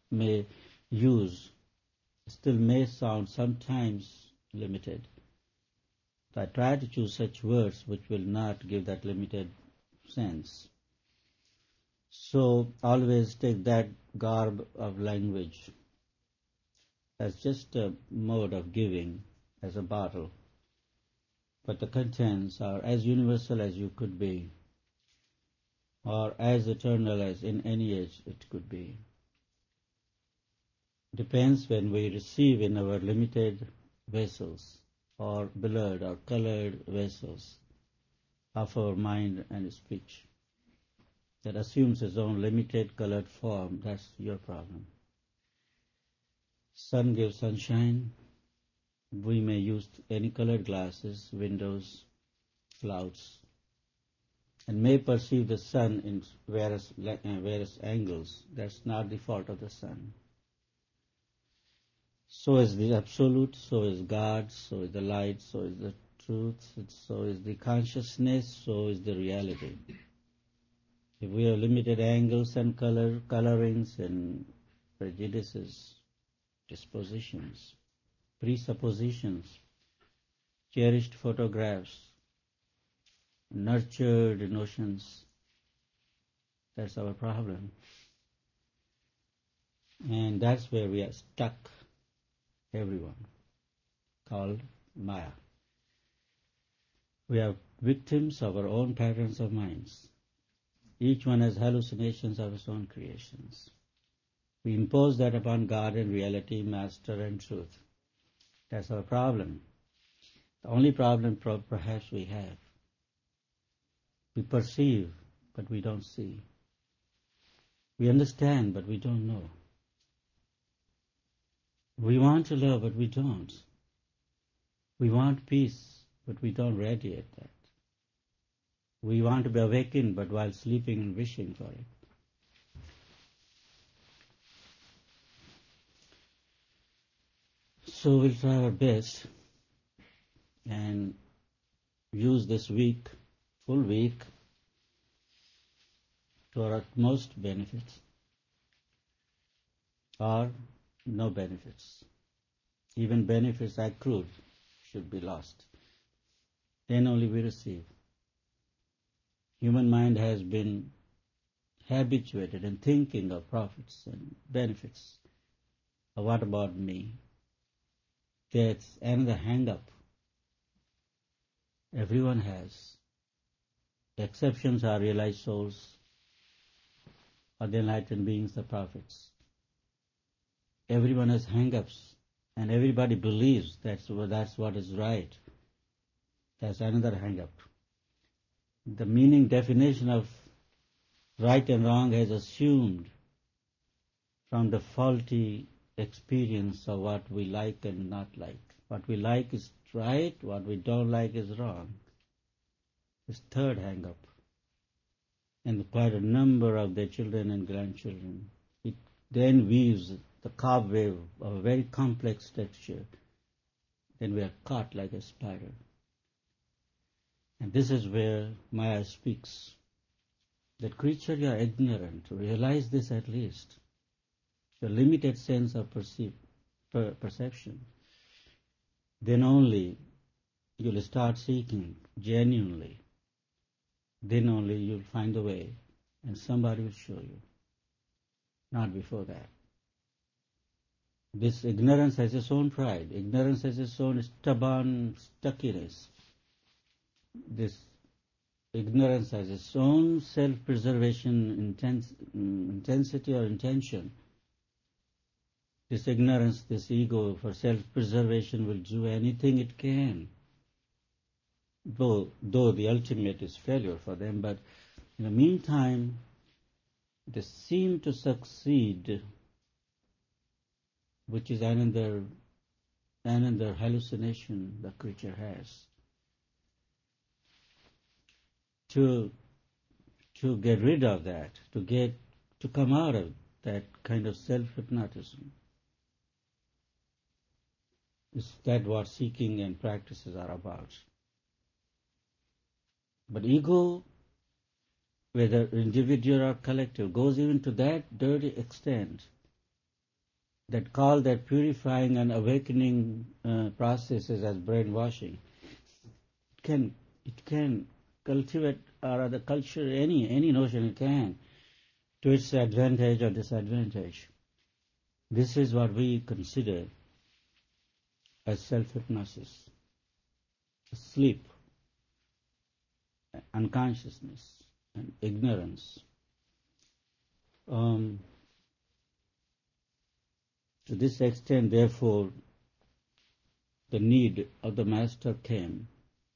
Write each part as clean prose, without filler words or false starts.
may use still may sound sometimes limited. So I try to choose such words which will not give that limited sense. So always take that garb of language as just a mode of giving, as a bottle. But the contents are as universal as you could be, or as eternal as in any age it could be. Depends when we receive in our limited vessels, or blurred or colored vessels of our mind and speech. That assumes its own limited colored form, that's your problem. Sun gives sunshine. We may use any colored glasses, windows, clouds, and may perceive the sun in various angles. That's not the fault of the sun. So is the Absolute, so is God, so is the light, so is the truth, so is the consciousness, so is the reality. If we have limited angles and colorings and prejudices, dispositions, presuppositions, cherished photographs, nurtured notions, that's our problem. And that's where we are stuck, everyone, called Maya. We are victims of our own patterns of minds. Each one has hallucinations of his own creations. We impose that upon God and reality, Master and truth. That's our problem. The only problem perhaps we have. We perceive, but we don't see. We understand, but we don't know. We want to love, but we don't. We want peace, but we don't radiate that. We want to be awakened, but while sleeping and wishing for it. So we'll try our best and use this week, full week, to our utmost benefits, or no benefits. Even benefits accrued should be lost. Then only we receive. Human mind has been habituated in thinking of profits and benefits. What about me? That's another hang-up. Everyone has. The exceptions are realized souls, or the enlightened beings, the prophets. Everyone has hang-ups, and everybody believes that's what is right. That's another hang-up. The meaning definition of right and wrong has assumed from the faulty experience of what we like and not like. What we like is right, what we don't like is wrong. This third hang-up. And quite a number of their children and grandchildren. It then weaves the cobweb of a very complex texture. Then we are caught like a spider. And this is where Maya speaks. That creature, you are ignorant. Realize this at least. Your limited sense of perception. Then only you'll start seeking genuinely. Then only you'll find a way, and somebody will show you. Not before that. This ignorance has its own pride. Ignorance has its own stubborn stuckiness. This ignorance has its own self-preservation intensity or intention. This ignorance, this ego for self-preservation will do anything it can. Though the ultimate is failure for them, but in the meantime, they seem to succeed, which is another hallucination the creature has. To get rid of that, to come out of that kind of self-hypnotism. Is that what seeking and practices are about? But ego, whether individual or collective, goes even to that dirty extent that call that purifying and awakening processes as brainwashing. It can cultivate or other culture, any notion it can, to its advantage or disadvantage. This is what we consider as self-hypnosis, sleep, unconsciousness, and ignorance. To this extent, therefore, the need of the Master came.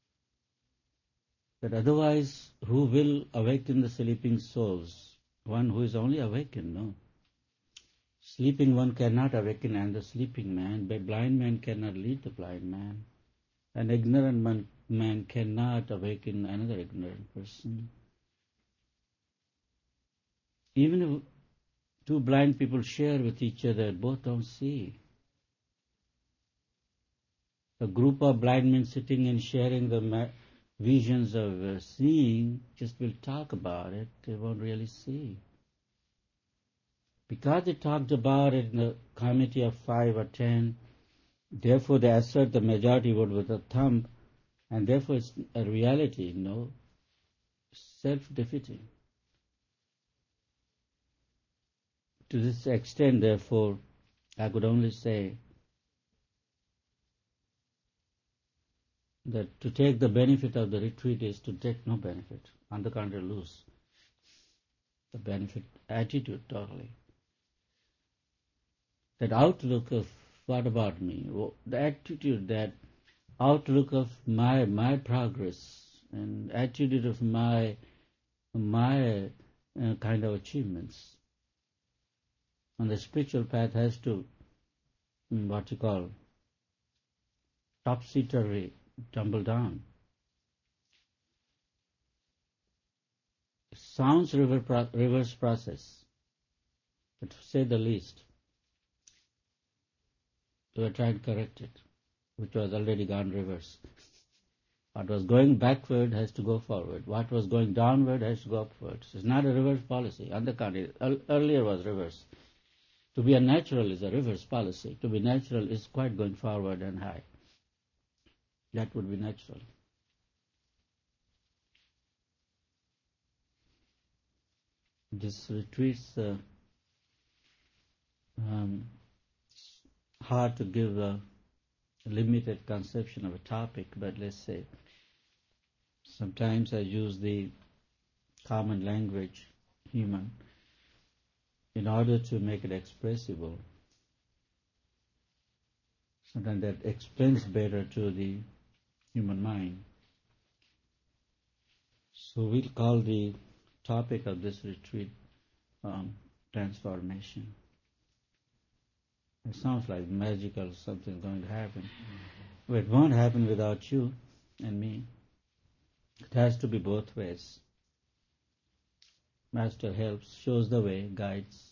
That otherwise, who will awaken the sleeping souls? One who is only awakened, no. Sleeping one cannot awaken another sleeping man, but blind man cannot lead the blind man. An ignorant man cannot awaken another ignorant person. Even if two blind people share with each other, both don't see. A group of blind men sitting and sharing the visions of seeing just will talk about it, they won't really see. Because they talked about it in a committee of 5 or 10, therefore they assert the majority vote with a thumb, and therefore it's a reality, self-defeating. To this extent, therefore, I could only say that to take the benefit of the retreat is to take no benefit. On the contrary, lose the benefit attitude totally. That outlook of what about me? The attitude, that outlook of my progress and attitude of my kind of achievements on the spiritual path has to, what you call, topsy-turvy, tumble down. It sounds reverse process, but to say the least, we were trying to correct it, which was already gone reverse. What was going backward has to go forward. What was going downward has to go upward. It's not a reverse policy. On the contrary, earlier was reverse. To be unnatural is a reverse policy. To be natural is quite going forward and high. That would be natural. This retreat's hard to give a limited conception of a topic, but let's say sometimes I use the common language, human, in order to make it expressible. Sometimes that explains better to the human mind. So we'll call the topic of this retreat transformation. It sounds like magical, something's going to happen. But it won't happen without you and me. It has to be both ways. Master helps, shows the way, guides,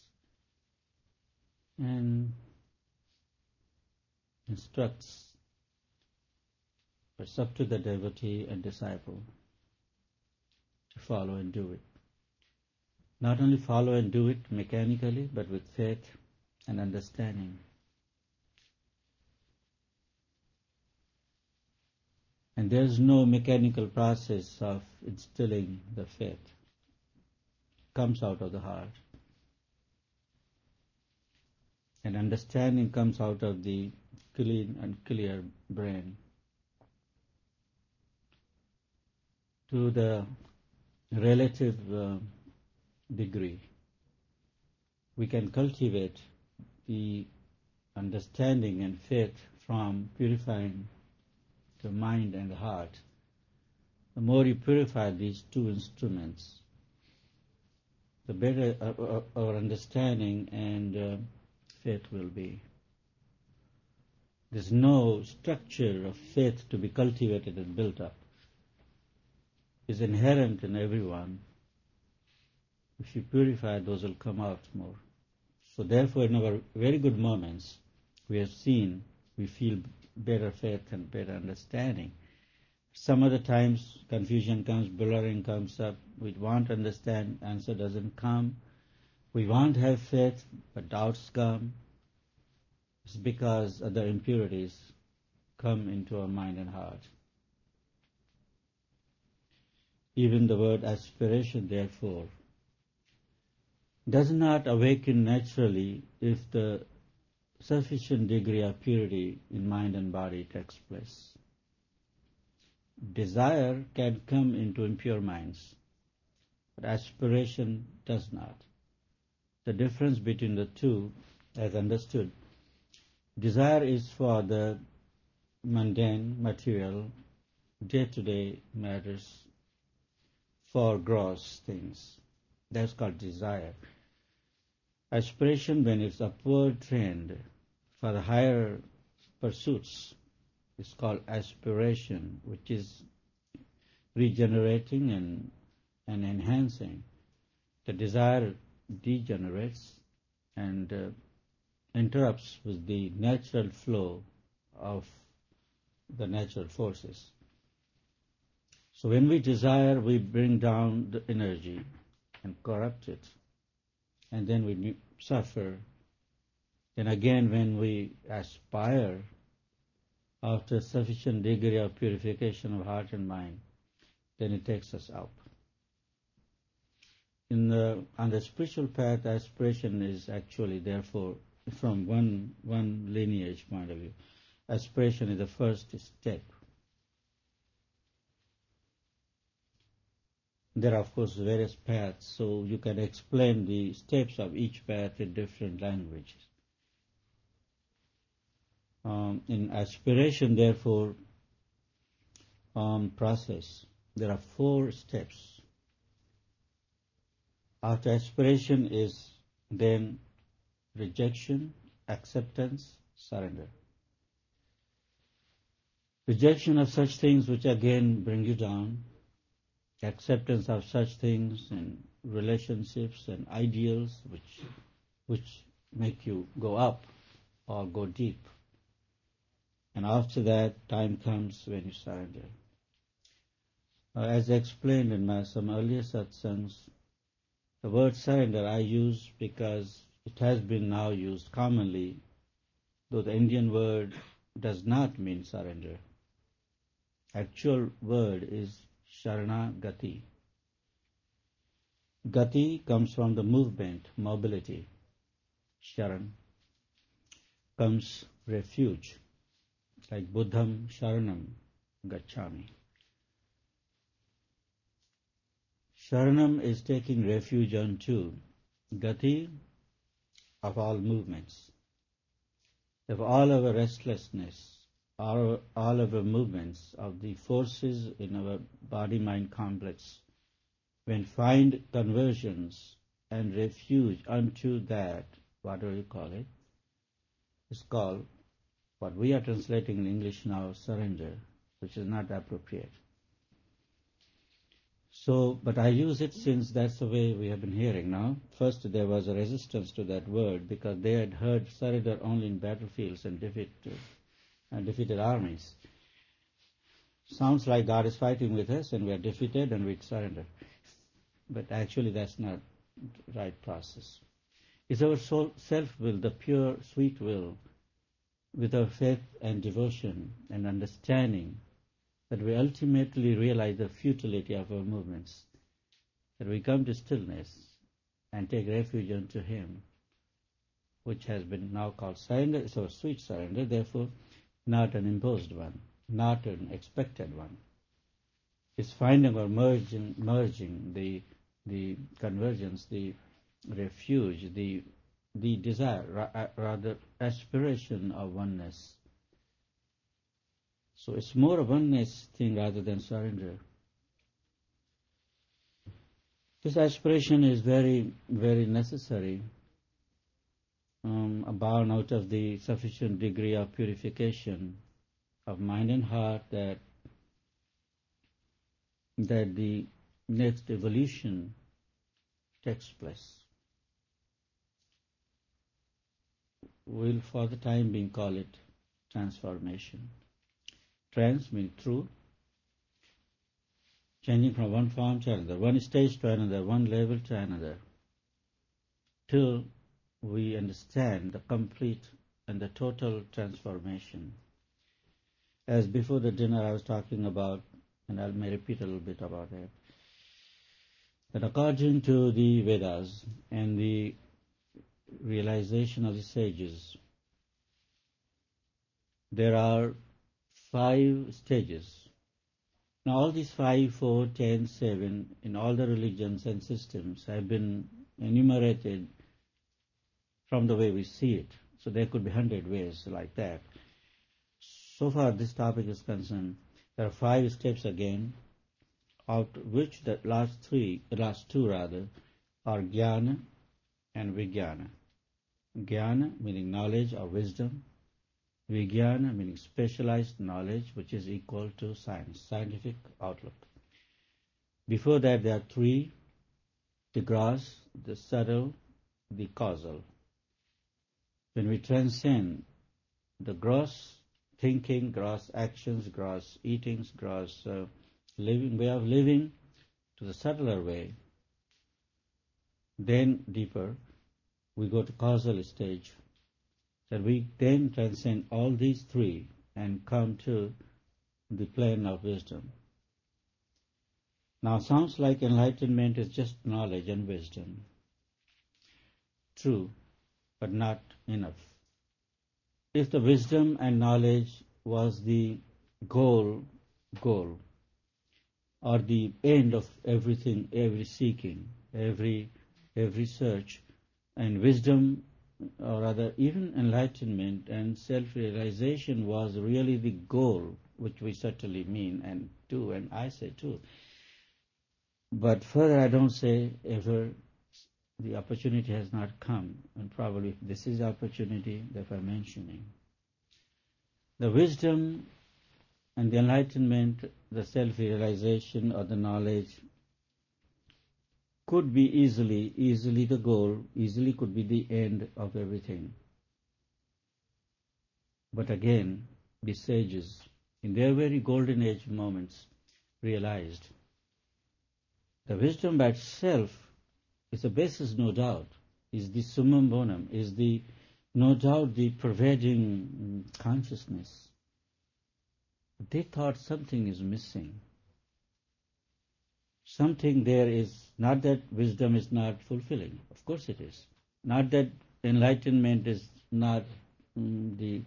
and instructs. It's up to the devotee and disciple to follow and do it. Not only follow and do it mechanically, but with faith and understanding. And there's no mechanical process of instilling the faith. It comes out of the heart. And understanding comes out of the clean and clear brain. To the relative degree, we can cultivate the understanding and faith from purifying the mind and the heart. The more you purify these two instruments, the better our understanding and faith will be. There's no structure of faith to be cultivated and built up. It's inherent in everyone. If you purify, those will come out more. So therefore, in our very good moments, we have seen, we feel better faith and better understanding. Some other times, confusion comes, blurring comes up. We want to understand, answer doesn't come. We want to have faith, but doubts come. It's because other impurities come into our mind and heart. Even the word aspiration, therefore, does not awaken naturally if the sufficient degree of purity in mind and body takes place. Desire can come into impure minds, but aspiration does not. The difference between the two, as understood, desire is for the mundane, material, day-to-day matters, for gross things. That's called desire. Aspiration, when it's upward trend for the higher pursuits, is called aspiration, which is regenerating and enhancing. The desire degenerates and interrupts with the natural flow of the natural forces. So when we desire, we bring down the energy and corrupt it, and then we suffer. Then again, when we aspire, after sufficient degree of purification of heart and mind, then it takes us up. On the spiritual path, aspiration is actually, therefore, from one lineage point of view, aspiration is the first step. There are, of course, various paths, so you can explain the steps of each path in different languages. In aspiration, therefore, process, there are 4 steps. After aspiration is then rejection, acceptance, surrender. Rejection of such things which again bring you down, acceptance of such things and relationships and ideals which make you go up or go deep. And after that, time comes when you surrender. As explained in some earlier satsangs, the word surrender I use because it has been now used commonly, though the Indian word does not mean surrender. Actual word is Sharanagati. Gati comes from the movement, mobility. Sharan comes refuge, like Buddham Sharanam Gacchami. Sharanam is taking refuge unto Gati of all movements. Of all our restlessness, all our movements of the forces in our body-mind complex, when find conversions and refuge unto that, whatever you call it, is called, what we are translating in English now, surrender, which is not appropriate. So, but I use it since that's the way we have been hearing now. First, there was a resistance to that word because they had heard surrender only in battlefields and defeated armies. Sounds like God is fighting with us and we are defeated and we surrender. But actually that's not the right process. It's our self-will, the pure, sweet will, with our faith and devotion and understanding, that we ultimately realize the futility of our movements, that we come to stillness and take refuge unto Him, which has been now called surrender. It's our sweet surrender, therefore not an imposed one, not an expected one. It's finding or merging the convergence, the refuge, the desire, rather aspiration of oneness. So it's more a oneness thing rather than surrender. This aspiration is very, very necessary, born out of the sufficient degree of purification of mind and heart that the next evolution takes place. We'll for the time being call it transformation. Trans means through, changing from one form to another, one stage to another, one level to another, till we understand the complete and the total transformation. As before the dinner I was talking about, and I may repeat a little bit about it, that according to the Vedas and the realization of the sages, there are 5 stages. Now all these 5, 4, 10, 7, in all the religions and systems have been enumerated from the way we see it. So there could be 100 ways like that. So far this topic is concerned, there are 5 steps again, out of which the last two are jnana and vijnana. Jnana meaning knowledge or wisdom, vijnana meaning specialized knowledge, which is equal to science, scientific outlook. Before that there are 3, the gross, the subtle, the causal. When we transcend the gross thinking, gross actions, gross eatings, gross way of living to the subtler way, then deeper we go to causal stage, that we then transcend all these 3 and come to the plane of wisdom. Now sounds like enlightenment is just knowledge and wisdom. True, but not enough. If the wisdom and knowledge was the goal, or the end of everything, every seeking, every search, and wisdom, or rather even enlightenment and self-realization was really the goal, which we certainly mean and do, and I say too. But further I don't say ever the opportunity has not come, and probably this is the opportunity that I'm mentioning. The wisdom and the enlightenment, the self-realization or the knowledge could be easily the goal, easily could be the end of everything. But again, the sages, in their very golden age moments, realized the wisdom by itself is the basis, no doubt, is the summum bonum, is the, no doubt, the pervading consciousness. They thought something is missing. Something there is, not that wisdom is not fulfilling, of course it is. Not that enlightenment is not the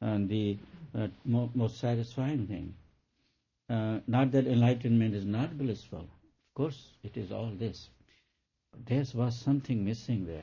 most satisfying thing. Not that enlightenment is not blissful. Of course it is all this. But there was something missing there.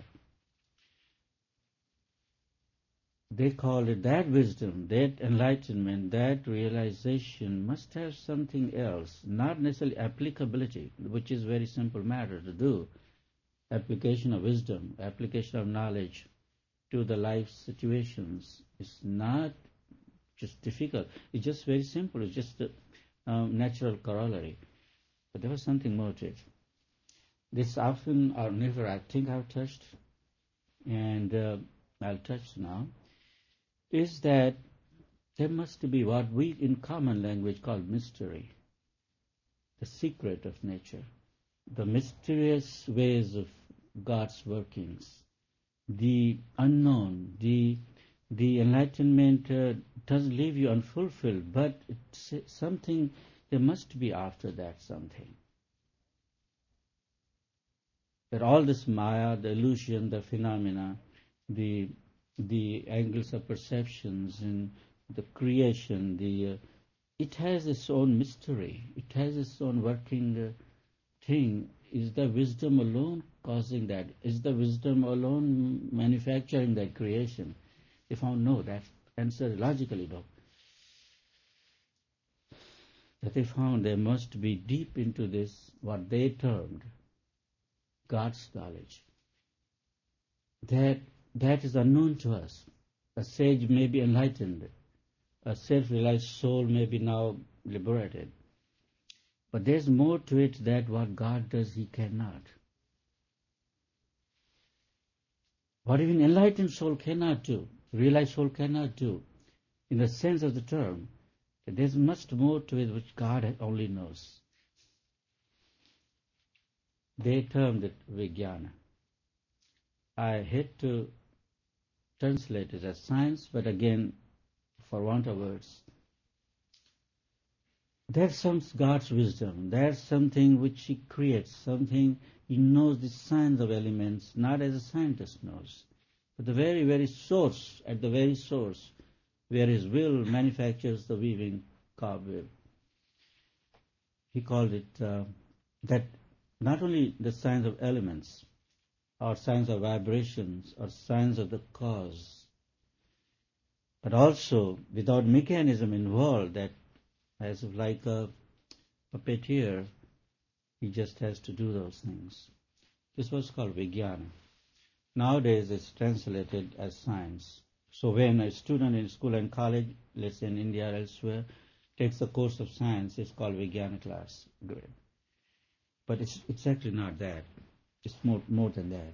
They called it that wisdom, that enlightenment, that realization must have something else, not necessarily applicability, which is a very simple matter to do. Application of wisdom, application of knowledge to the life situations is not just difficult. It's just very simple. It's just a natural corollary. But there was something more to it. This often or never I think I've touched, and I'll touch now, is that there must be what we in common language call mystery, the secret of nature, the mysterious ways of God's workings, the unknown, the enlightenment doesn't leave you unfulfilled, but it's something, there must be after that something. That all this Maya, the illusion, the phenomena, the angles of perceptions and the creation, it has its own mystery. It has its own working thing. Is the wisdom alone causing that? Is the wisdom alone manufacturing that creation? They found no. That answer logically no. That they found there must be deep into this what they termed God's knowledge. That is unknown to us. A sage may be enlightened. A self-realized soul may be now liberated. But there's more to it that what God does, He cannot. What even enlightened soul cannot do, realized soul cannot do, in the sense of the term, there's much more to it which God only knows. They termed it Vijnana. I hate to translated as science, but again, for want of words, there's some God's wisdom. There's something which He creates, something He knows the science of elements, not as a scientist knows, but the very, very source, at the very source, where His will manufactures the weaving cobweb. He called it that not only the science of elements, or science of vibrations, or science of the cause, but also without mechanism involved, that as if like a puppeteer, he just has to do those things. This was called Vijnana. Nowadays it's translated as science. So when a student in school and college, let's say in India or elsewhere, takes a course of science, it's called Vijnana class. Good. But it's actually not that. It's more than that.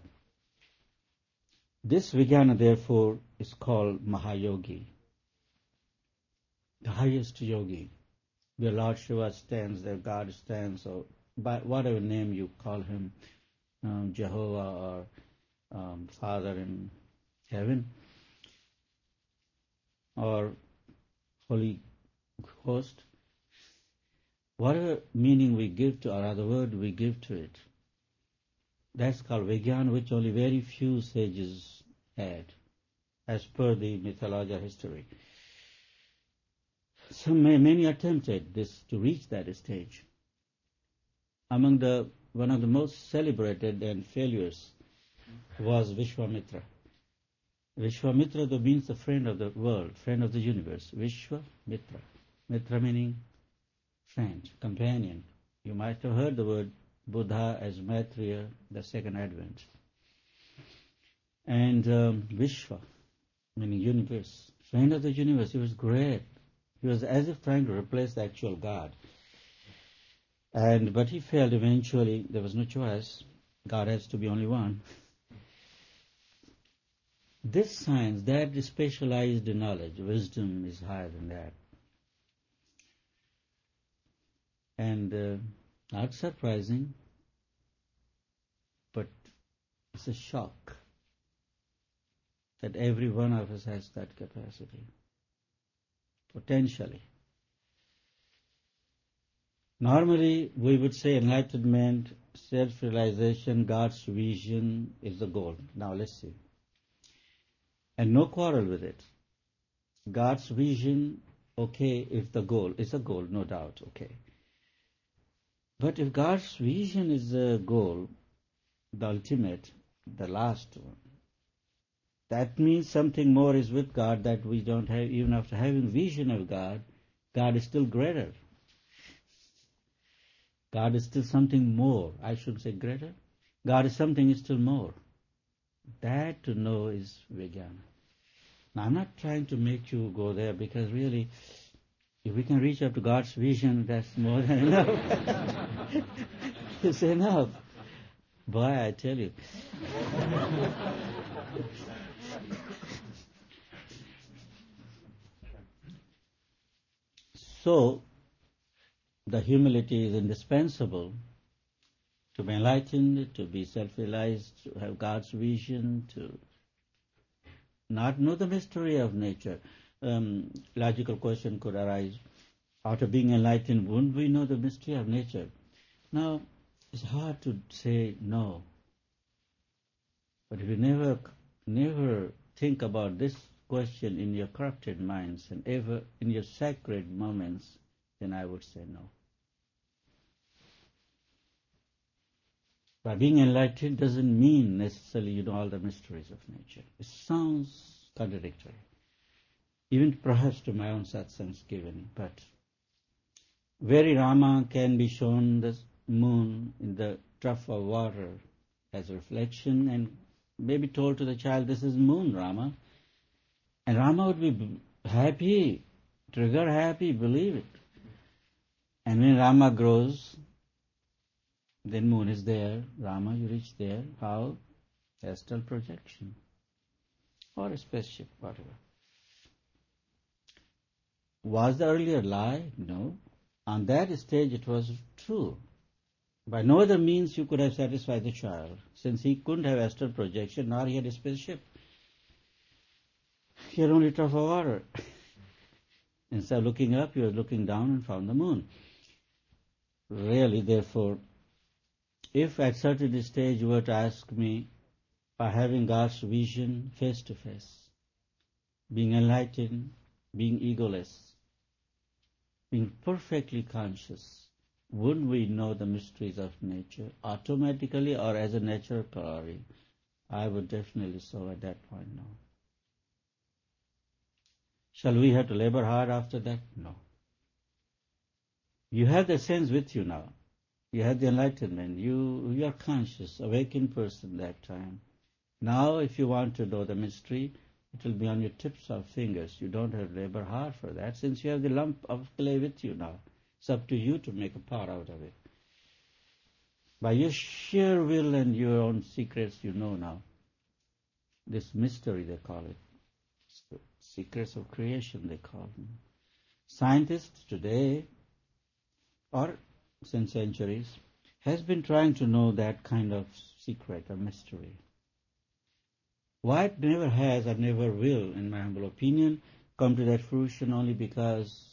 This Vijnana, therefore, is called Mahayogi, the highest yogi, where Lord Shiva stands, their God stands, or by whatever name you call him, Jehovah or Father in heaven, or Holy Ghost, whatever meaning we give to, or other word we give to it, that's called Vijnana, which only very few sages had, as per the mythology or history. Many attempted to reach that stage. Among one of the most celebrated and failures was Vishwamitra. Vishwamitra means the friend of the world, friend of the universe. Vishwamitra. Mitra meaning friend, companion. You might have heard the word Buddha as Maitreya, the second advent. And Vishwa, meaning universe, friend of the universe. He was great. He was as if trying to replace the actual God. But he failed eventually. There was no choice. God has to be only one. This science, that specialized knowledge, wisdom is higher than that. And not surprising, but it's a shock that every one of us has that capacity, potentially. Normally, we would say enlightenment, self-realization, God's vision is the goal. Now let's see. And no quarrel with it. God's vision, okay, if the goal is a goal, no doubt, okay. But if God's vision is the goal, the ultimate, the last one, that means something more is with God that we don't have. Even after having vision of God, God is still greater. God is still something more. I shouldn't say greater. God is something still more. That to know is Vijnana. Now I'm not trying to make you go there, because really, if we can reach up to God's vision, that's more than enough. It's enough. Boy, I tell you. So, the humility is indispensable to be enlightened, to be self-realized, to have God's vision, to not know the mystery of nature. Logical question could arise. After being enlightened, wouldn't we know the mystery of nature? Now, it's hard to say no. But if you never think about this question in your corrupted minds and ever in your sacred moments, then I would say no. By being enlightened doesn't mean necessarily you know all the mysteries of nature. It sounds contradictory, even perhaps to my own satsangs given. But very Rama can be shown the moon in the trough of water as a reflection, and maybe told to the child, this is moon, Rama. And Rama would be happy, trigger happy, believe it. And when Rama grows, then moon is there. Rama, you reach there. How? Astral projection. Or a spaceship, whatever. Was the earlier lie? No. On that stage it was true. By no other means you could have satisfied the child, since he couldn't have astral projection, nor he had a spaceship. you're only drop of water. Instead of looking up, you're looking down and found the moon. Really, therefore, if at certain stage you were to ask me, by having God's vision face to face, being enlightened, being egoless, being perfectly conscious, wouldn't we know the mysteries of nature automatically or as a natural corollary? I would definitely so at that point now. Shall we have to labor hard after that? No. You have the sense with you now. You have the enlightenment. You are conscious, awakened person that time. Now, if you want to know the mystery, it will be on your tips of fingers. You don't have to labor hard for that, since you have the lump of clay with you now. It's up to you to make a pot out of it. By your sheer will and your own secrets, you know now. This mystery, they call it. Secrets of creation, they call them. Scientists today, or since centuries, has been trying to know that kind of secret or mystery. Why it never has or never will, in my humble opinion, come to that fruition only because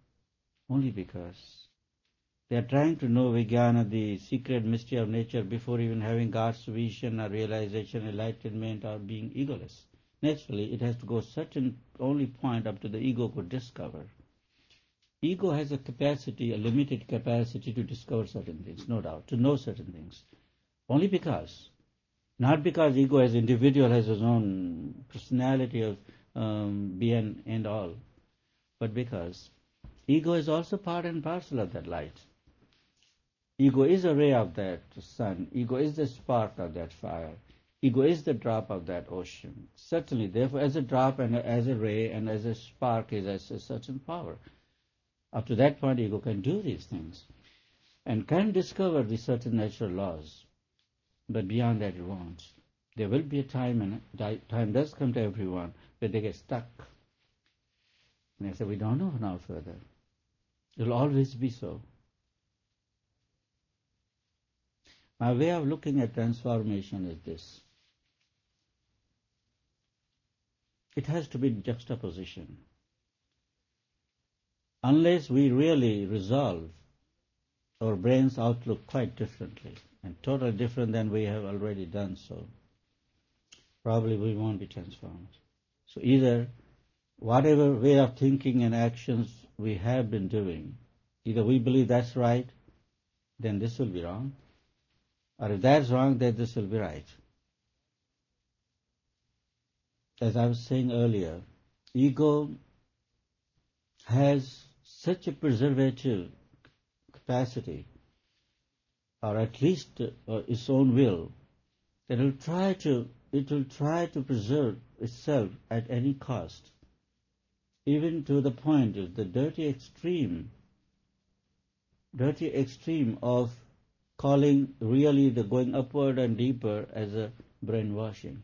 they are trying to know Vijnana, the secret mystery of nature, before even having God's vision or realization, enlightenment, or being egoless. Naturally, it has to go certain only point up to the ego could discover. Ego has a capacity, a limited capacity to discover certain things, no doubt, to know certain things. Only because, not because ego as individual has his own personality of being and all, but because ego is also part and parcel of that light. Ego is a ray of that sun. Ego is the spark of that fire. Ego is the drop of that ocean. Certainly, therefore, as a drop and as a ray and as a spark is as a certain power. Up to that point, ego can do these things and can discover the certain natural laws. But beyond that, it won't. There will be a time, and time does come to everyone, where they get stuck. And they say, we don't know now further. It will always be so. My way of looking at transformation is this. It has to be juxtaposition. Unless we really resolve our brain's outlook quite differently, and totally different than we have already done so, probably we won't be transformed. So either whatever way of thinking and actions we have been doing, either we believe that's right, then this will be wrong, or if that's wrong, then this will be right. As I was saying earlier, ego has such a preservative capacity, or at least its own will, that it will try to preserve itself at any cost, even to the point of the dirty extreme of calling really the going upward and deeper as a brainwashing.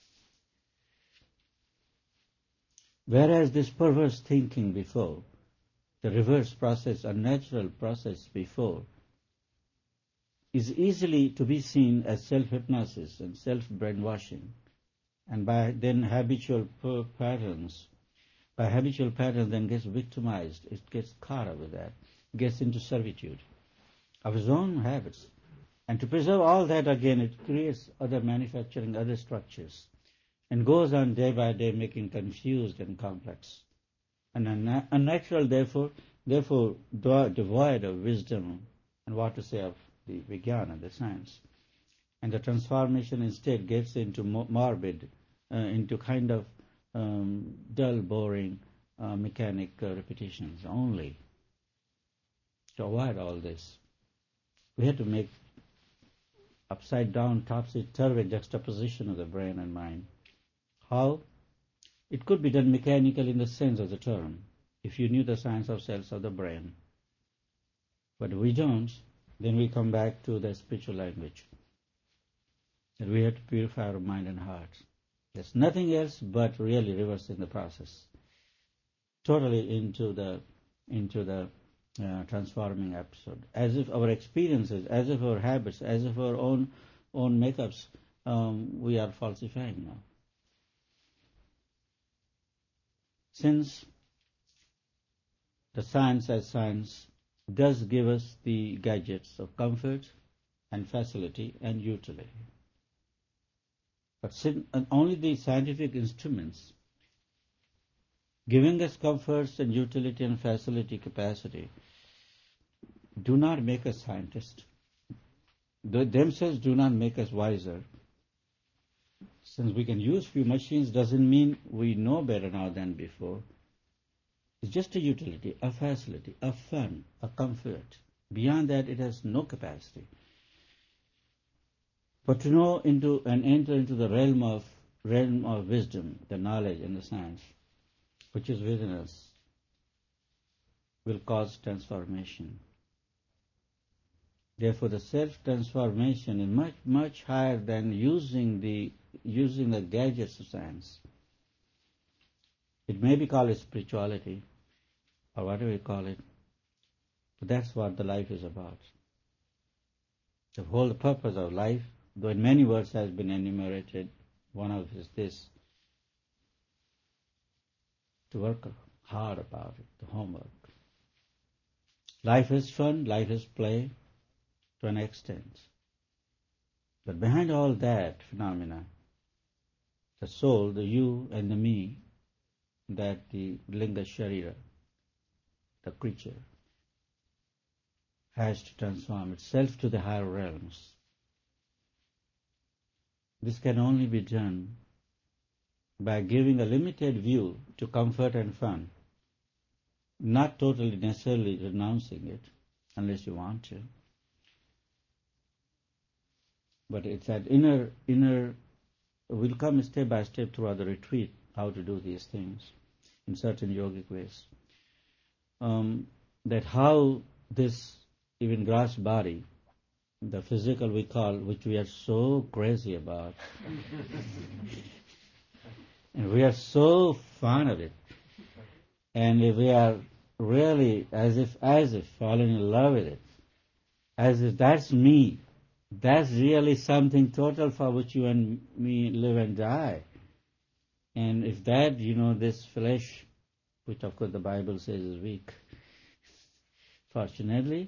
Whereas this perverse thinking before, the reverse process, unnatural process before, is easily to be seen as self-hypnosis and self-brainwashing. And by then habitual patterns then gets victimized, it gets caught up with that, gets into servitude of his own habits. And to preserve all that again, it creates other manufacturing, other structures, and goes on day by day making confused and complex. And unnatural, therefore devoid of wisdom and what to say of the Vijnana, the science. And the transformation instead gets into morbid, into kind of dull, boring, mechanic repetitions only. To avoid all this, we had to make upside down, topsy-turvy juxtaposition of the brain and mind. How? It could be done mechanically in the sense of the term, if you knew the science of cells of the brain. But if we don't, then we come back to the spiritual language. That we have to purify our mind and heart. There's nothing else but really reversing the process. Totally into the transforming episode. As if our experiences, as if our habits, as if our own makeups, we are falsifying now. since the science as science does give us the gadgets of comfort and facility and utility. But only the scientific instruments giving us comforts and utility and facility capacity do not make us scientists. They themselves do not make us wiser. Since we can use few machines doesn't mean we know better now than before. It's just a utility, a facility, a fun, a comfort. Beyond that, it has no capacity. But to know into and enter into the realm of wisdom, the knowledge and the science, which is within us, will cause transformation. Therefore, the self-transformation is much, much higher than using the gadgets of science. It may be called spirituality, or whatever you call it, but that's what the life is about. The whole purpose of life, though in many words has been enumerated, one of is this: to work hard about it, the homework. Life is fun, life is play, to an extent. But behind all that phenomena, the soul, the you and the me, that the linga sharira, the creature, has to transform itself to the higher realms. This can only be done by giving a limited view to comfort and fun, not totally necessarily renouncing it, unless you want to. But it's that inner, we'll come step by step throughout the retreat, how to do these things in certain yogic ways. That how this even gross body, the physical we call, which we are so crazy about, and we are so fond of it, and we are really as if falling in love with it, as if that's me. That's really something total for which you and me live and die. And if that, this flesh, which of course the Bible says is weak, fortunately,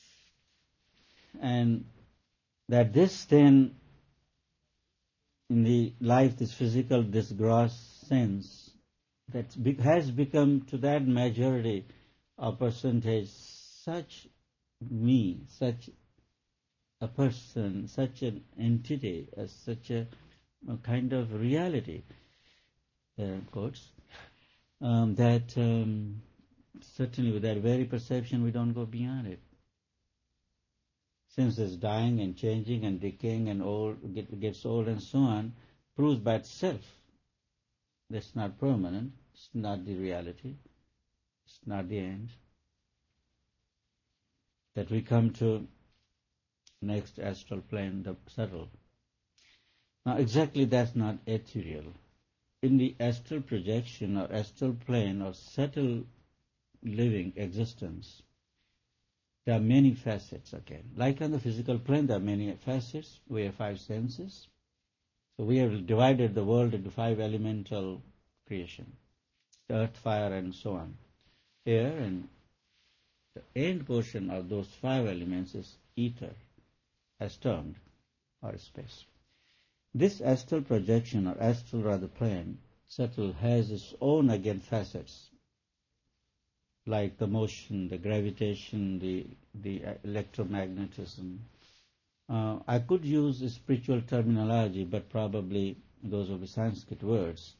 and that this then, in the life, this physical, this gross sense, that has become to that majority or percentage such me, such a person, such an entity, as such a kind of reality, quotes, that certainly with that very perception we don't go beyond it. Since it's dying and changing and decaying and gets old and so on, proves by itself that's not permanent, it's not the reality, it's not the end. That we come to next astral plane, the subtle. Now exactly that's not ethereal. In the astral projection or astral plane or subtle living existence, there are many facets again. Like on the physical plane, there are many facets. We have 5 senses. So we have divided the world into 5 elemental creation: earth, fire, and so on. Air, and the end portion of those 5 elements is ether, as termed, or space. This astral projection, or astral rather plane, subtle, has its own again facets, like the motion, the gravitation, the electromagnetism. I could use spiritual terminology, but probably those will be Sanskrit words.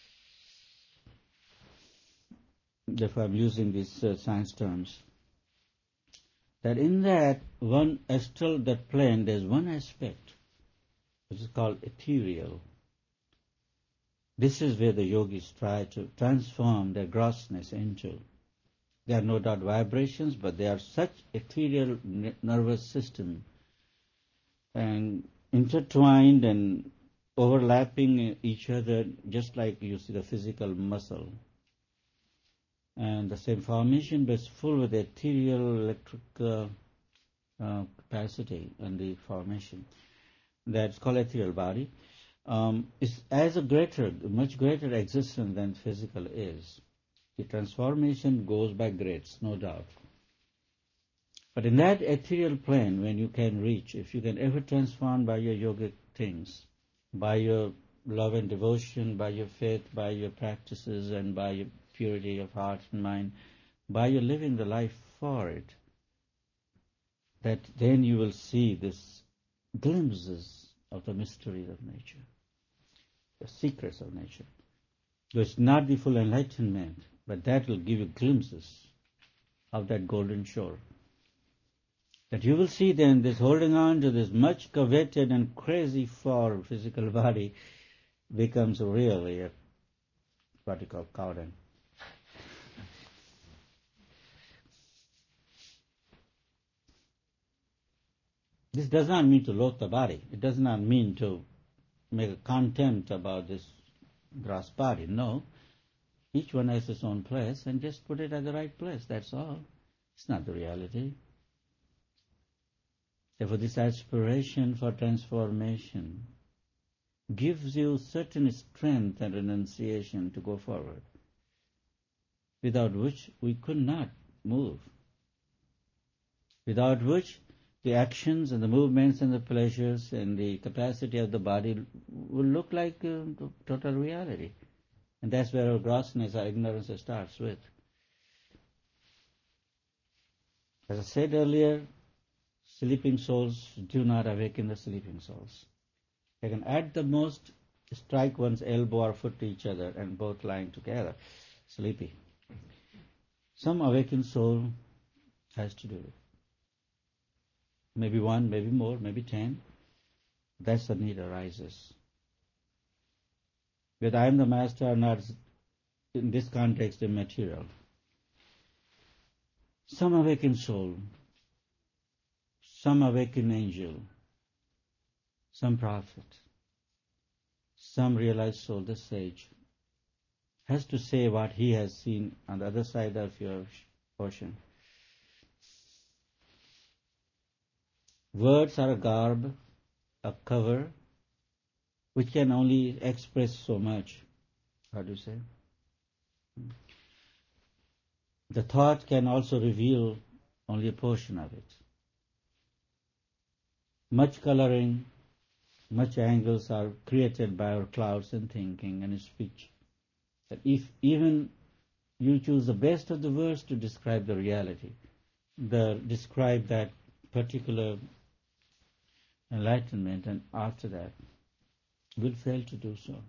Therefore, I'm using these science terms. That in that one astral, that plane, there's one aspect which is called ethereal. This is where the yogis try to transform their grossness into. There are no doubt vibrations, but they are such ethereal nervous system and intertwined and overlapping each other, just like you see the physical muscle. And the same formation, but it's full with ethereal electric capacity and the formation. That's called ethereal body. Is as a much greater existence than physical is. The transformation goes by grades, no doubt. But in that ethereal plane, when you can reach, if you can ever transform by your yogic things, by your love and devotion, by your faith, by your practices, and by your purity of heart and mind, by your living the life for it, that then you will see this glimpses of the mysteries of nature, the secrets of nature. So it's not the full enlightenment, but that will give you glimpses of that golden shore. That you will see then this holding on to this much coveted and crazy for physical body becomes really a what you call cowden. This does not mean to loathe the body. It does not mean to make a contempt about this gross body. No. Each one has its own place and just put it at the right place. That's all. It's not the reality. Therefore, this aspiration for transformation gives you certain strength and renunciation to go forward, without which we could not move, without which the actions and the movements and the pleasures and the capacity of the body will look like total reality. And that's where our grossness, our ignorance starts with. As I said earlier, sleeping souls do not awaken the sleeping souls. They can at the most strike one's elbow or foot to each other and both lying together, sleepy. Some awakened soul has to do it. Maybe one, maybe more, maybe 10. That's the need arises. But I am the master are not, in this context, immaterial. Some awakened soul, some awakened angel, some prophet, some realized soul, the sage, has to say what he has seen on the other side of your ocean. Words are a garb, a cover, which can only express so much. How do you say? The thought can also reveal only a portion of it. Much coloring, much angles are created by our clouds and thinking and speech. That if even you choose the best of the words to describe the reality, describe that particular enlightenment, and after that will fail to do so.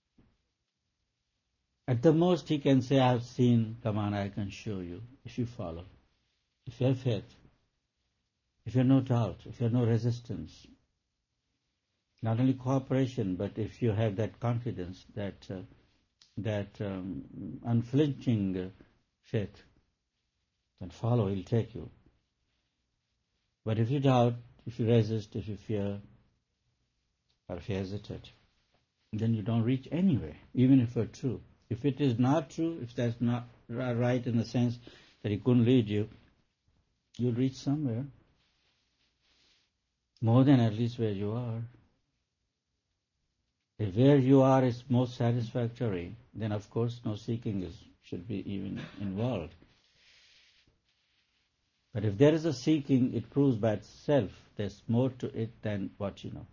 At the most he can say, I have seen, come on, I can show you, if you follow. If you have faith, if you have no doubt, if you have no resistance, not only cooperation, but if you have that confidence, that unflinching faith, then follow, he'll take you. But if you doubt, if you resist, if you fear, or if you hesitate, then you don't reach anywhere, even if it's true. If it is not true, if that's not right in the sense that he couldn't lead you, you'll reach somewhere, more than at least where you are. If where you are is most satisfactory, then of course no seeking should be even involved. But if there is a seeking, it proves by itself there's more to it than what you know.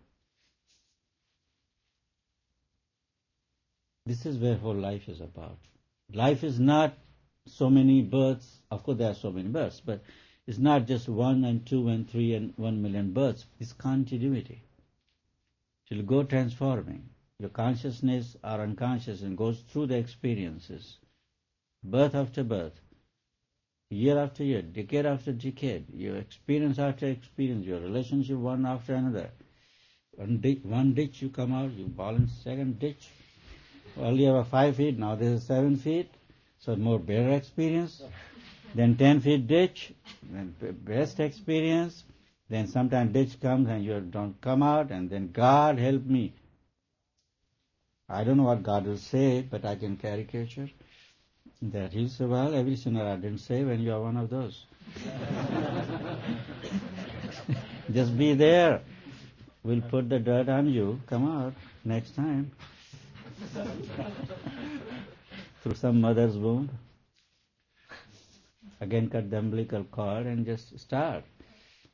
This is where whole life is about. Life is not so many births. Of course there are so many births, but it's not just 1 and 2 and 3 and 1 million births. It's continuity. It will go transforming. Your consciousness or unconscious and goes through the experiences, birth after birth, year after year, decade after decade, your experience after experience, your relationship one after another. One ditch you come out, you fall in second ditch. Earlier were 5 feet, now this is 7 feet, so more better experience. Then 10 feet ditch, then best experience. Then sometimes ditch comes and you don't come out, and then God help me. I don't know what God will say, but I can caricature that he'll say, well, every sinner I didn't say when you are one of those. Just be there. We'll put the dirt on you. Come out next time. Through some mother's womb. again cut the umbilical cord and just start.